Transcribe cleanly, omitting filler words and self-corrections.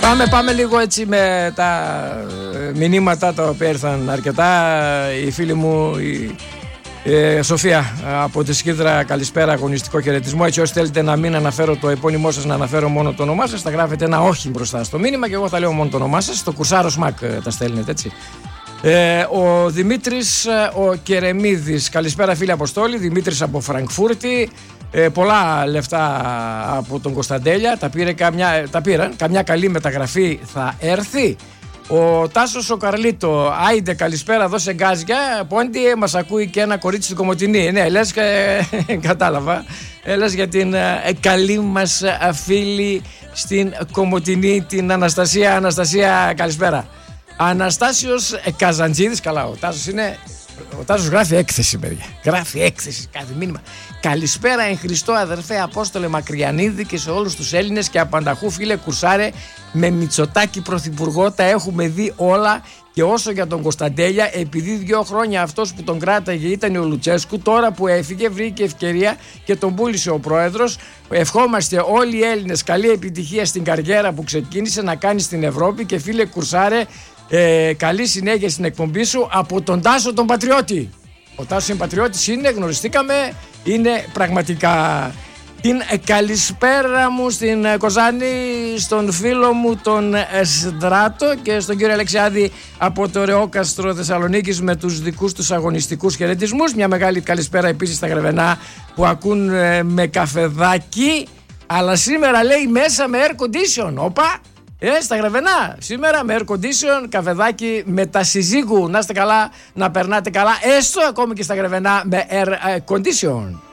Πάμε λίγο έτσι με τα μηνύματα τα οποία ήρθαν αρκετά. Η φίλη μου η Σοφία από τη Σκύδρα, καλησπέρα, αγωνιστικό χαιρετισμό. Έτσι όσοι θέλετε να μην αναφέρω το επώνυμό σας, να αναφέρω μόνο το όνομά σας, θα γράφετε ένα όχι μπροστά στο μήνυμα και εγώ θα λέω μόνο το όνομά σας. Το Κουρσάρο ΣΜΑΚ τα στέλνετε, έτσι. Ο Δημήτρης ο Κερεμίδης, καλησπέρα φίλε Αποστόλη. Δημήτρης από Φραγκφούρτη. Πολλά λεφτά από τον Κωνσταντέλια, τα πήραν, καμιά καλή μεταγραφή θα έρθει. Ο Τάσος ο Καρλίτο, άιντε καλησπέρα, δώσε γκάζια. Πόντι μας ακούει και ένα κορίτσι στην Κομοτηνή. Ναι, λες, κατάλαβα. Λες για την καλή μας φίλη στην Κομοτηνή, την Αναστασία. Αναστασία, καλησπέρα. Αναστάσιος Καζαντζίδης, καλά, ο Τάσος γράφει έκθεση, παιδιά. Γράφει έκθεση κάθε μήνυμα. Καλησπέρα εν Χριστώ αδερφέ Απόστολε Μακριανίδη και σε όλους τους Έλληνες και απανταχού φίλε Κουρσάρε, με Μητσοτάκη πρωθυπουργό τα έχουμε δει όλα. Και όσο για τον Κωνσταντέλια, επειδή 2 χρόνια αυτός που τον κράταγε ήταν ο Λουτσέσκου, τώρα που έφυγε βρήκε ευκαιρία και τον πούλησε ο πρόεδρος. Ευχόμαστε όλοι οι Έλληνες καλή επιτυχία στην καριέρα που ξεκίνησε να κάνει στην Ευρώπη και φίλε Κουρσάρε, καλή συνέχεια στην εκπομπή σου από τον Τάσο τον Πατριώτη. Ο Τάσος είναι πατριώτης, είναι, γνωριστήκαμε, είναι πραγματικά. Την καλησπέρα μου στην Κοζάνη, στον φίλο μου τον Σδράτο και στον κύριο Αλεξιάδη από το Ρεόκαστρο Θεσσαλονίκης με τους δικούς τους αγωνιστικούς χαιρετισμούς. Μια μεγάλη καλησπέρα επίσης στα Γρεβενά που ακούν με καφεδάκι, αλλά σήμερα λέει μέσα με air condition. Όπα! Στα Γρεβενά, σήμερα με air condition, καφεδάκι με τα συζύγου. Να είστε καλά, να περνάτε καλά, έστω ακόμη και στα Γρεβενά με air condition.